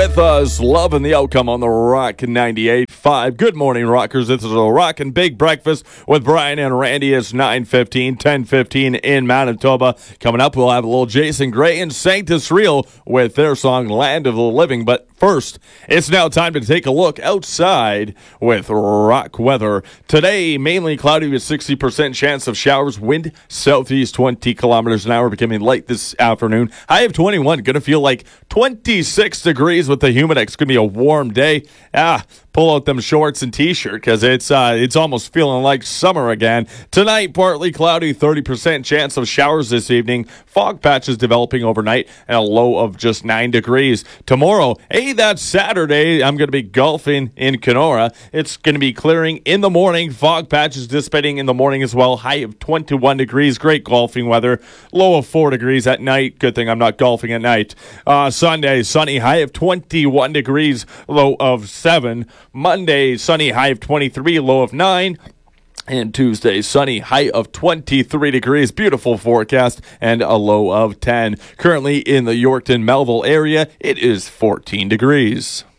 with us. Loving the outcome on the Rock 98.5. Good morning, Rockers. This is a Rockin' Big Breakfast with Brian and Randy. It's 9:15, 10:15 in Manitoba. Coming up, we'll have a little Jason Gray and Sanctus Real with their song Land of the Living. But first, it's now time to take a look outside with rock weather. Today, mainly cloudy with 60% chance of showers. Wind southeast 20 kilometers an hour, becoming light this afternoon. High of 21. Going to feel like 26 degrees with the humidex. It's going to be a warm day. Pull out them shorts and t-shirt because it's almost feeling like summer again. Tonight, partly cloudy, 30% chance of showers this evening. Fog patches developing overnight and a low of just 9 degrees. Tomorrow, that's Saturday. I'm going to be golfing in Kenora. It's going to be clearing in the morning. Fog patches dissipating in the morning as well. High of 21 degrees. Great golfing weather. Low of 4 degrees at night. Good thing I'm not golfing at night. Sunday, sunny, high of 21 degrees. Low of 7. Monday, sunny, high of 23, low of 9. And Tuesday, sunny, high of 23 degrees. Beautiful forecast and a low of 10. Currently in the Yorkton-Melville area, it is 14 degrees.